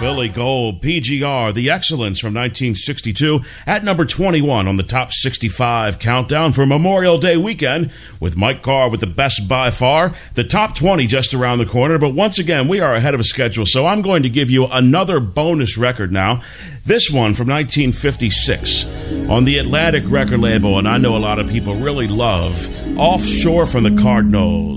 Billy Gold, PGR, The Excellence from 1962, at number 21 on the top 65 countdown for Memorial Day weekend, with Mike Carr with the best by far. The top 20 just around the corner, but once again, we are ahead of schedule, so I'm going to give you another bonus record now. This one from 1956 on the Atlantic record label, and I know a lot of people really love Offshore from the Cardinals.